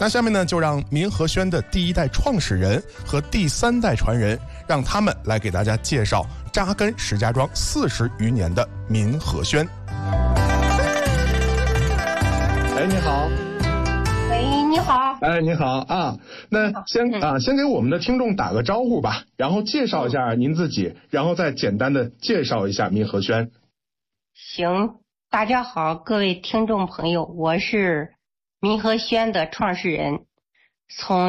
那下面呢，就让民和轩的第一代创始人和第3代传人，让他们来给大家介绍扎根石家庄40余年的民和轩。 哎，你好。 喂，你好。 哎，你好啊。那先给我们的听众打个招呼吧，然后介绍一下您自己，然后再简单的介绍一下民和轩。 行，大家好，各位听众朋友，我是民和轩的创始人。从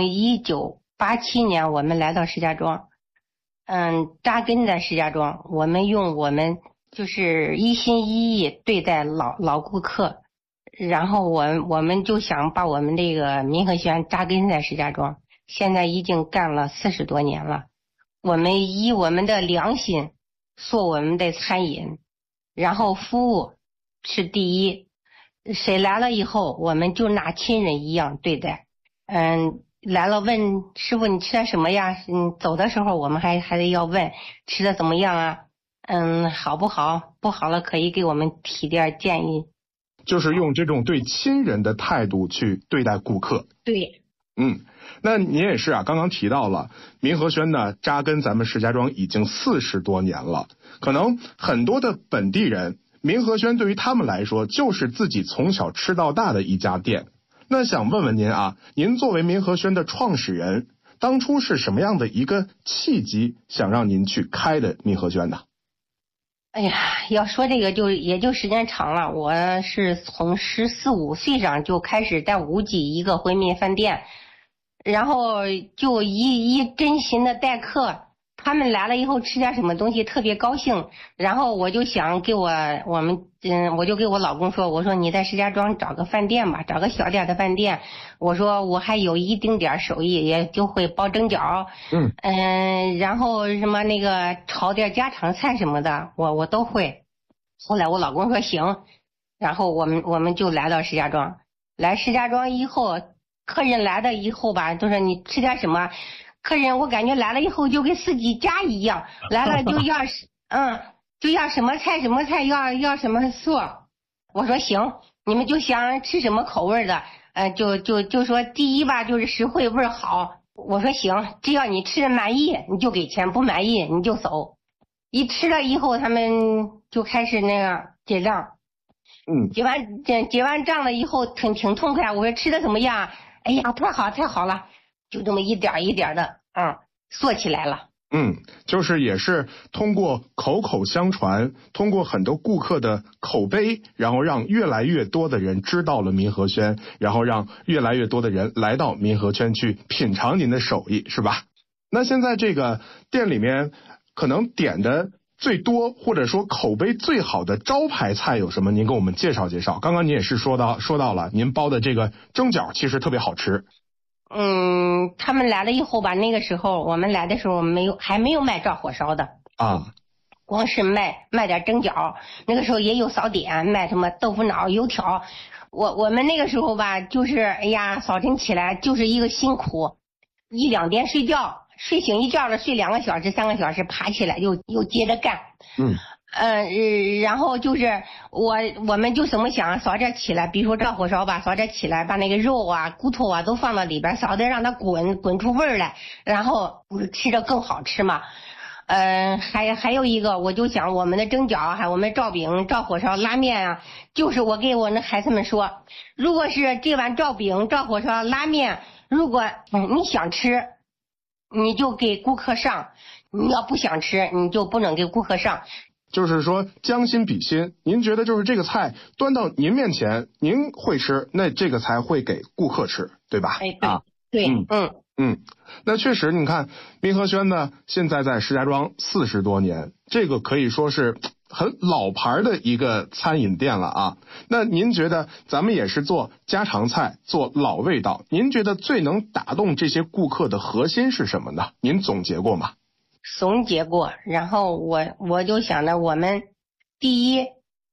1987年我们来到石家庄，扎根在石家庄，我们用我们就是一心一意对待老顾客。然后我们就想把我们这个民和轩扎根在石家庄，现在已经干了40多年了。我们以我们的良心做我们的餐饮，然后服务是第一，谁来了以后我们就拿亲人一样对待。来了问师傅你吃的什么呀？走的时候我们还得要问吃的怎么样啊？好不好？不好了可以给我们提点建议。 就是用这种对亲人的态度去对待顾客。 对。 那您也是啊，刚刚提到了民和轩呢，扎根咱们石家庄已经40多年了。可能很多的本地人，民和轩对于他们来说就是自己从小吃到大的一家店。那想问问您啊，您作为民和轩的创始人，当初是什么样的一个契机想让您去开的民和轩呢？ 哎呀，要说这个也就时间长了。我是从14、15岁上就开始在无锡一个回民饭店，然后就一真心的待客，他们来了以后吃点什么东西特别高兴，然后我就想我就给我老公说，我说你在石家庄找个饭店吧，找个小点的饭店，我说我还有一丁点手艺，也就会包蒸饺，然后什么那个炒点家常菜什么的，我都会。后来我老公说行，然后我们就来到石家庄。来石家庄以后，客人来了以后吧，就说你吃点什么，客人我感觉来了以后就跟自己家一样，来了就要就要什么菜什么菜，要什么做。我说行，你们就想吃什么口味的，就说第一吧，就是实惠味好。我说行，只要你吃的满意你就给钱，不满意你就走。一吃了以后他们就开始那个结账，结完账了以后挺痛快。我说吃的怎么样？哎呀，太好了，就这么一点一点的做起来了。 就是也是通过口口相传，通过很多顾客的口碑，然后让越来越多的人知道了民和轩，然后让越来越多的人来到民和轩去品尝您的手艺，是吧？那现在这个店里面可能点的最多或者说口碑最好的招牌菜有什么？您给我们介绍介绍。刚刚您也是说到了您包的这个蒸饺其实特别好吃。 他们来了以后吧，那个时候我们来的时候还没有卖照火烧的光是卖点蒸饺。那个时候也有早点，卖什么豆腐脑、油条。我们那个时候吧，就是哎呀，早晨起来就是一个辛苦，1、2点睡觉，睡醒一觉了，睡2个小时、3个小时，爬起来又接着干。然后就是我们就怎么想，早点起来，比如说照火烧吧，早点起来把那个肉啊、骨头啊都放到里边，早点让它滚出味儿来，然后吃着更好吃嘛。还有一个，我就想我们的蒸饺，还有我们照饼、照火烧、拉面啊，就是我给我那孩子们说，如果是这碗照饼、照火烧、拉面，如果你想吃，你就给顾客上；你要不想吃，你就不能给顾客上。 就是说将心比心，您觉得就是这个菜端到您面前，您会吃，那这个才会给顾客吃，对吧？ 对。 那确实，你看民和轩呢，现在在石家庄40多年，这个可以说是很老牌的一个餐饮店了啊。那您觉得咱们也是做家常菜，做老味道，您觉得最能打动这些顾客的核心是什么呢？您总结过吗？ 总结过，然后我就想着我们第一，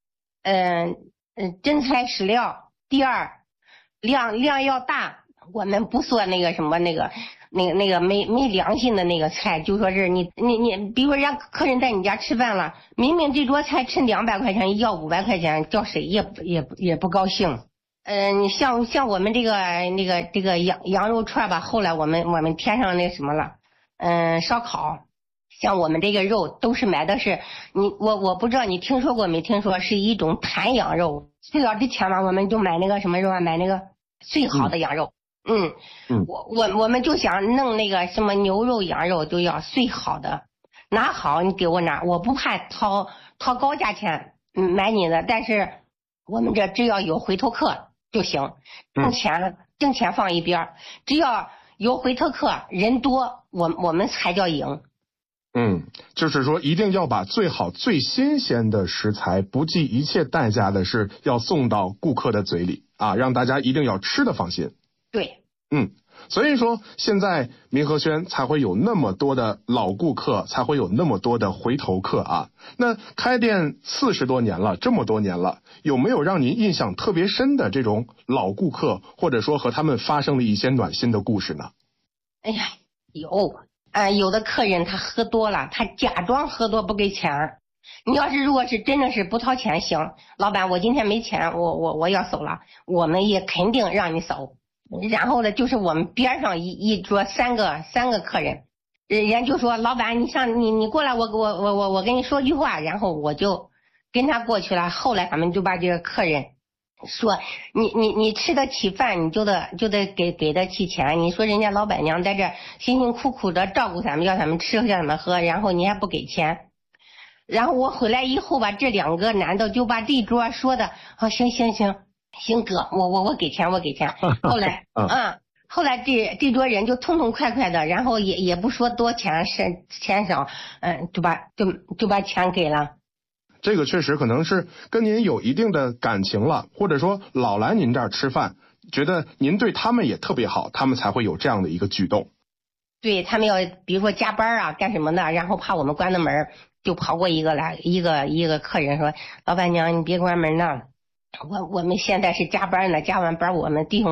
真材实料；第二，量要大。我们不做那个什么那个没良心的那个菜，就说是你，比如说让客人在你家吃饭了，明明这桌菜吃200块钱，要500块钱，叫谁也不高兴。 像我们这个羊肉串吧，后来我们添上那什么了，烧烤。像我们这个肉都是买的是我不知道你听说过没听说，是一种坛羊肉。最早之前嘛，我们就买那个什么肉啊，买那个最好的羊肉。我们就想弄那个什么牛肉羊肉都要最好的，哪好你给我哪，我不怕掏高价钱买你的，但是我们这只要有回头客就行，挣钱放一边，只要有回头客人多，我们才叫赢。 就是说一定要把最好最新鲜的食材不计一切代价的是要送到顾客的嘴里啊，让大家一定要吃得放心。 对， 所以说现在民和轩才会有那么多的老顾客，才会有那么多的回头客啊。那开店40多年了，这么多年了，有没有让您印象特别深的这种老顾客，或者说和他们发生了一些暖心的故事呢？ 哎呀，有的客人他喝多了，他假装喝多不给钱。你要是如果是真的是不掏钱，行，老板我今天没钱，我要走了，我们也肯定让你走。然后呢，就是我们边上一桌三个客人，人家就说老板你过来，我跟你说句话，然后我就跟他过去了。后来他们就把这个客人说你吃得起饭，你就得给得起钱。你说人家老板娘在这辛辛苦苦的照顾他们，要他们吃要他们喝，然后你还不给钱。然后我回来以后吧，这两个男的就把这桌说的行哥，我给钱。后来后来这桌人就痛痛快快的，然后也不说多钱钱少，就把钱给了。 这个确实可能是跟您有一定的感情了，或者说老来您这儿吃饭，觉得您对他们也特别好，他们才会有这样的一个举动。 对，他们要比如说加班啊干什么的，然后怕我们关的门，就跑过一个客人说，老板娘你别关门呢，我们现在是加班呢，加完班我们弟兄